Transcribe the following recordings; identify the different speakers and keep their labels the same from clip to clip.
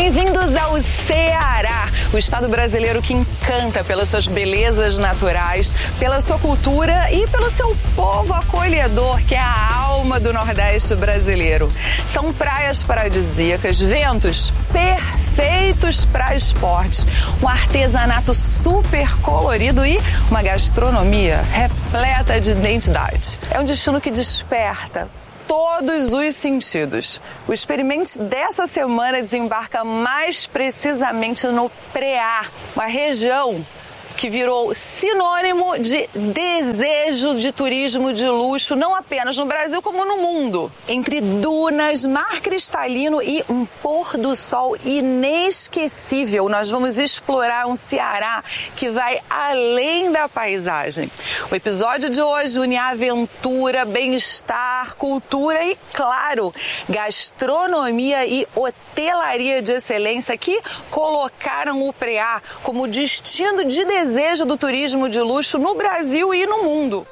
Speaker 1: Bem-vindos ao Ceará, o estado brasileiro que encanta pelas suas belezas naturais, pela sua cultura e pelo seu povo acolhedor, que é a alma do Nordeste brasileiro. São praias paradisíacas, ventos perfeitos para esportes, um artesanato super colorido e uma gastronomia repleta de identidade. É um destino que desperta todos os sentidos. O Experimente dessa semana desembarca mais precisamente no Preá, uma região que virou sinônimo de desejo de turismo de luxo, não apenas no Brasil, como no mundo. Entre dunas, mar cristalino e um pôr do sol inesquecível, nós vamos explorar um Ceará que vai além da paisagem. O episódio de hoje une aventura, bem-estar, cultura e, claro, gastronomia e hotelaria de excelência que colocaram o Preá como destino de desejo do turismo de luxo no Brasil e no mundo.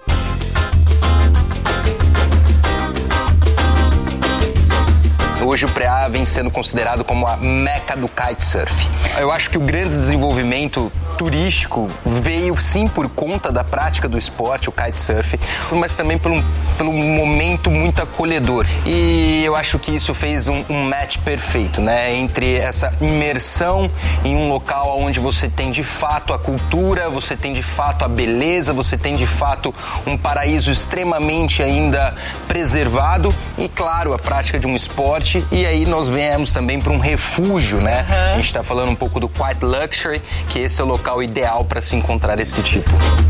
Speaker 2: Hoje o Preá vem sendo considerado como a meca do kitesurf. Eu acho que o grande desenvolvimento turístico veio sim por conta da prática do esporte, o kitesurf, mas também pelo momento muito acolhedor. E eu acho que isso fez um match perfeito, né? Entre essa imersão em um local onde você tem de fato a cultura, você tem de fato a beleza, você tem de fato um paraíso extremamente ainda preservado e, claro, a prática de um esporte. E aí nós viemos também para um refúgio, né? A gente está falando um pouco do Quiet Luxury, que esse é o local ideal para se encontrar esse tipo.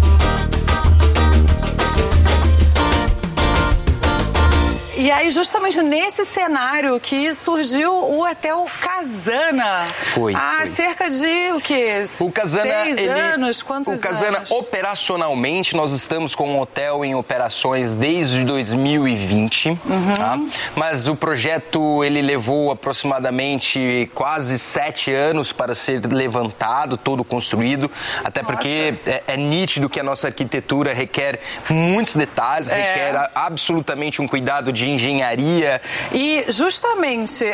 Speaker 1: E aí, justamente nesse cenário que surgiu o Hotel Casana.
Speaker 2: Foi.
Speaker 1: Há cerca de, o quê?
Speaker 2: O Casana,
Speaker 1: 6 anos? Quantos anos?
Speaker 2: O Casana, operacionalmente, nós estamos com o hotel em operações desde 2020. Tá? Mas o projeto, ele levou aproximadamente quase 7 anos para ser levantado, todo construído. Até porque é nítido que a nossa arquitetura requer muitos detalhes, requer absolutamente um cuidado de engenharia.
Speaker 1: E justamente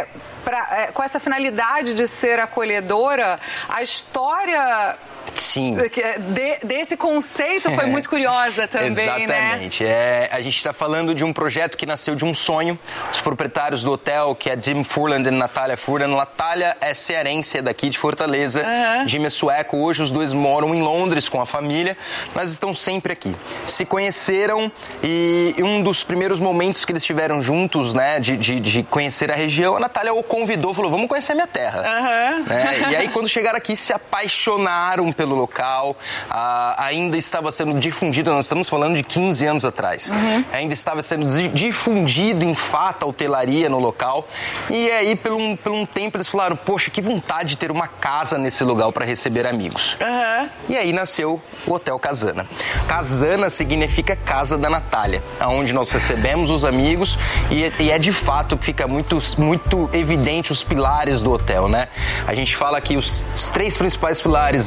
Speaker 1: com essa finalidade de ser acolhedora, a história...
Speaker 2: Sim.
Speaker 1: Desse conceito foi muito curiosa também,
Speaker 2: exatamente,
Speaker 1: né?
Speaker 2: A gente está falando de um projeto que nasceu de um sonho. Os proprietários do hotel, que é Jim Furland e Natália Furland. Natália é cearense, é daqui de Fortaleza. Jim é sueco. Hoje os dois moram em Londres com a família, mas estão sempre aqui. Se conheceram e um dos primeiros momentos que eles tiveram juntos, né, de conhecer a região, a Natália o convidou, falou, vamos conhecer a minha terra. E aí quando chegaram aqui, se apaixonaram pelo local, ainda estava sendo difundido, nós estamos falando de 15 anos atrás, ainda estava sendo difundido em fato a hotelaria no local, e aí por um tempo eles falaram, poxa, que vontade de ter uma casa nesse lugar para receber amigos. E aí nasceu o Hotel Casana. Casana significa Casa da Natália, onde nós recebemos os amigos e é de fato que fica muito evidente os pilares do hotel, né? A gente fala que os 3 principais pilares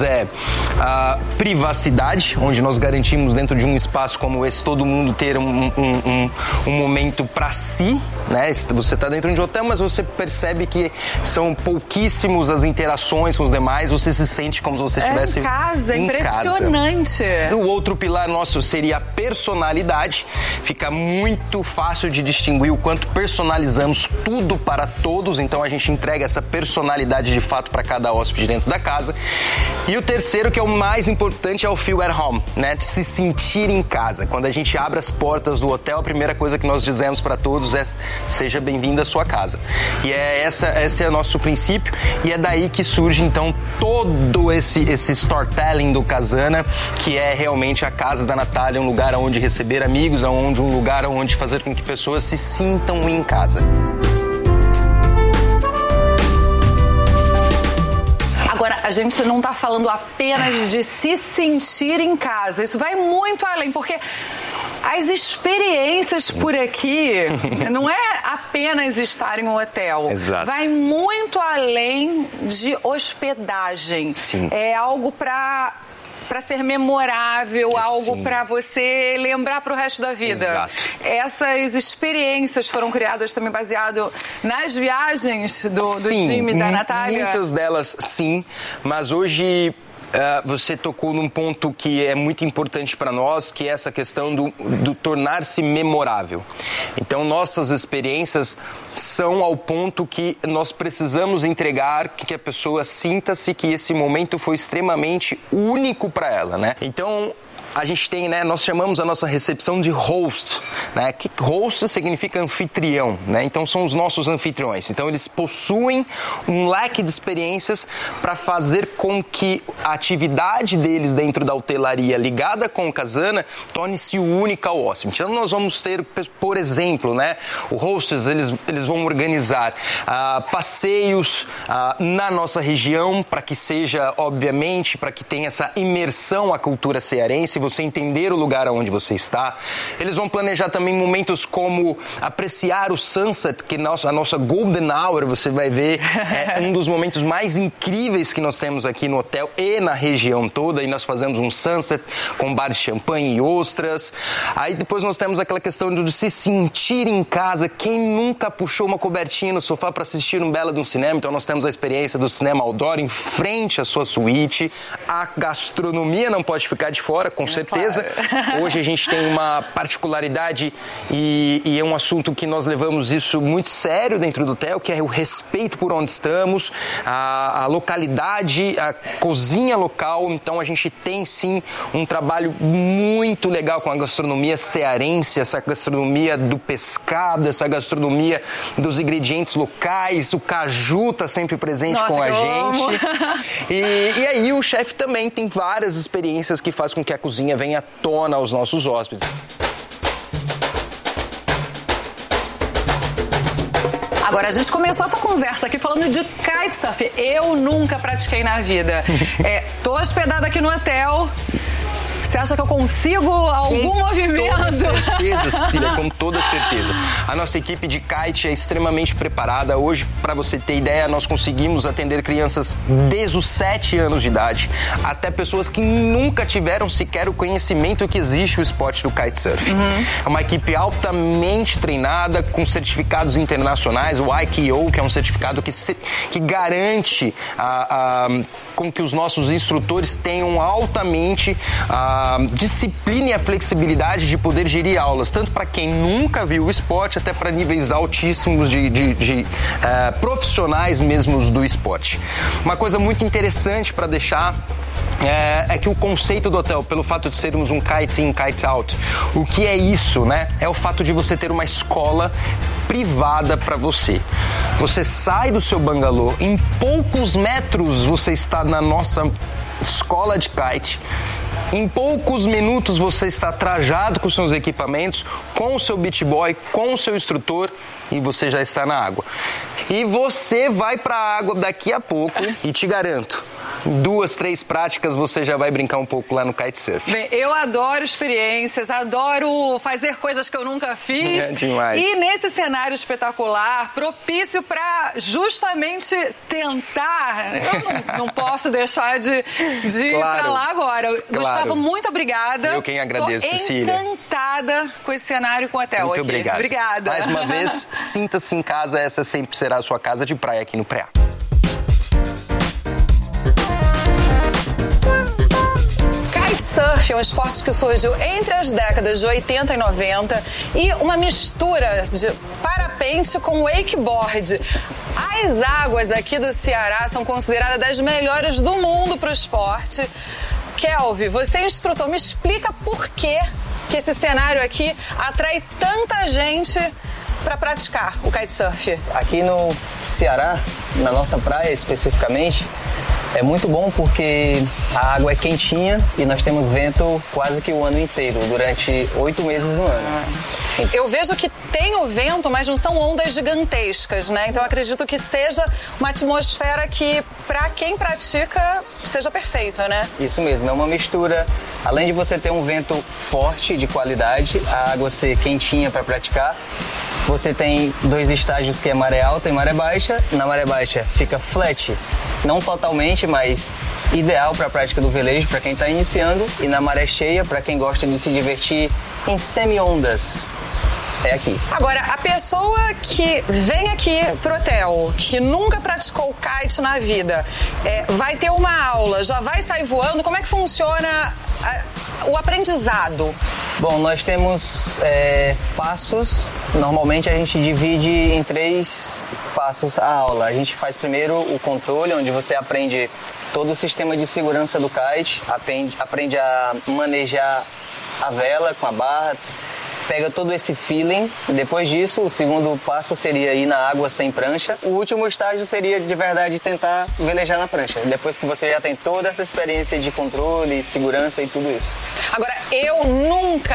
Speaker 2: a privacidade, onde nós garantimos dentro de um espaço como esse todo mundo ter um momento para si, né? Você está dentro de um hotel, mas você percebe que são pouquíssimos as interações com os demais, você se sente como se você estivesse
Speaker 1: em casa, impressionante.
Speaker 2: O outro pilar nosso seria a personalidade. Fica muito fácil de distinguir o quanto personalizamos tudo para todos, então a gente entrega essa personalidade de fato para cada hóspede dentro da casa. E o terceiro, que é o mais importante, é o feel at home, né? De se sentir em casa. Quando a gente abre as portas do hotel, a primeira coisa que nós dizemos para todos é seja bem-vindo à sua casa. E esse é o nosso princípio, e é daí que surge então todo esse storytelling do Casana, que é realmente a casa da Natália, um lugar onde receber amigos, um lugar onde fazer com que pessoas se sintam em casa.
Speaker 1: Agora, a gente não está falando apenas de se sentir em casa. Isso vai muito além, porque as experiências por aqui não é apenas estar em um hotel.
Speaker 2: Exato.
Speaker 1: Vai muito além de hospedagem.
Speaker 2: Sim.
Speaker 1: É algo para para ser memorável, algo para você lembrar para o resto da vida.
Speaker 2: Exato.
Speaker 1: Essas experiências foram criadas também baseado nas viagens do time da Natália?
Speaker 2: Muitas delas sim, mas hoje você tocou num ponto que é muito importante para nós, que é essa questão do tornar-se memorável. Então, nossas experiências são ao ponto que nós precisamos entregar que a pessoa sinta-se que esse momento foi extremamente único para ela, né? Então, a gente tem, né, nós chamamos a nossa recepção de host, né? Que host significa anfitrião, né? Então são os nossos anfitriões. Então eles possuem um leque de experiências para fazer com que a atividade deles dentro da hotelaria ligada com o Casana torne-se única ao hóspede. Então nós vamos ter, por exemplo, né, o hostess, eles vão organizar passeios na nossa região para que seja, obviamente, para que tenha essa imersão à cultura cearense, você entender o lugar onde você está. Eles vão planejar também momentos como apreciar o sunset, que a nossa golden hour, você vai ver, é um dos momentos mais incríveis que nós temos aqui no hotel e na região toda, e nós fazemos um sunset com bar de champanhe e ostras. Aí depois nós temos aquela questão de se sentir em casa. Quem nunca puxou uma cobertinha no sofá para assistir um belo de um cinema? Então nós temos a experiência do cinema outdoor em frente à sua suíte. A gastronomia não pode ficar de fora, com certeza. Claro. Hoje a gente tem uma particularidade e é um assunto que nós levamos isso muito sério dentro do hotel, que é o respeito por onde estamos, a localidade, a cozinha local. Então a gente tem sim um trabalho muito legal com a gastronomia cearense, essa gastronomia do pescado, essa gastronomia dos ingredientes locais. O caju está sempre presente com a gente. E aí o chefe também tem várias experiências que faz com que a cozinha venha à tona aos nossos hóspedes.
Speaker 1: Agora, a gente começou essa conversa aqui falando de kitesurf. Eu nunca pratiquei na vida. Tô hospedada aqui no hotel. Você acha que eu consigo algum movimento?
Speaker 2: Com toda certeza, Cecília, com toda certeza. A nossa equipe de kite é extremamente preparada. Hoje, para você ter ideia, nós conseguimos atender crianças desde os 7 anos de idade até pessoas que nunca tiveram sequer o conhecimento que existe o esporte do kitesurf. É uma equipe altamente treinada, com certificados internacionais, o IKO, que é um certificado que garante com que os nossos instrutores tenham altamente a disciplina e a flexibilidade de poder gerir aulas, tanto para quem nunca viu o esporte, até para níveis altíssimos de profissionais mesmos do esporte. Uma coisa muito interessante para deixar é que o conceito do hotel, pelo fato de sermos um kite in, kite out, o que é isso, né? É o fato de você ter uma escola privada para você. Você sai do seu bangalô, em poucos metros você está na nossa escola de kite. Em poucos minutos você está trajado com seus equipamentos, com o seu beach boy, com o seu instrutor, e você já está na água. E você vai para a água daqui a pouco e te garanto, 2, 3 práticas você já vai brincar um pouco lá no kitesurf.
Speaker 1: Bem, eu adoro experiências, adoro fazer coisas que eu nunca fiz.
Speaker 2: É demais.
Speaker 1: E nesse cenário espetacular, propício para justamente tentar, eu não posso deixar de ir para lá agora. Gustavo, muito obrigada.
Speaker 2: Eu quem agradeço, Cecília.
Speaker 1: Encantada com esse cenário com o hotel
Speaker 2: muito
Speaker 1: aqui.
Speaker 2: Obrigado.
Speaker 1: Obrigada.
Speaker 2: Mais uma vez, sinta-se em casa, essa sempre será a sua casa de praia aqui no Preá.
Speaker 1: Kitesurf é um esporte que surgiu entre as décadas de 80 e 90 e uma mistura de parapente com wakeboard. As águas aqui do Ceará são consideradas das melhores do mundo para o esporte. Kelvin, você é instrutor, me explica por que esse cenário aqui atrai tanta gente para praticar o kitesurf.
Speaker 3: Aqui no Ceará, na nossa praia especificamente, é muito bom porque a água é quentinha e nós temos vento quase que o ano inteiro, durante 8 meses no ano.
Speaker 1: Eu vejo que tem o vento, mas não são ondas gigantescas, né? Então eu acredito que seja uma atmosfera que, para quem pratica, seja perfeita, né?
Speaker 3: Isso mesmo, é uma mistura. Além de você ter um vento forte, de qualidade, a água ser quentinha para praticar, Você tem 2 estágios, que é maré alta e maré baixa. Na maré baixa fica flat, não totalmente, mas ideal para a prática do velejo, para quem está iniciando. E na maré cheia, para quem gosta de se divertir em semi-ondas. É aqui.
Speaker 1: Agora, a pessoa que vem aqui pro hotel, que nunca praticou kite na vida, vai ter uma aula, já vai sair voando, como é que funciona o aprendizado?
Speaker 3: Bom, nós temos passos. Normalmente a gente divide em 3 passos a aula. A gente faz primeiro o controle, onde você aprende todo o sistema de segurança do kite, aprende a manejar a vela com a barra, pega todo esse feeling. Depois disso, o segundo passo seria ir na água sem prancha. O último estágio seria, de verdade, tentar velejar na prancha. Depois que você já tem toda essa experiência de controle, segurança e tudo isso.
Speaker 1: Agora, eu nunca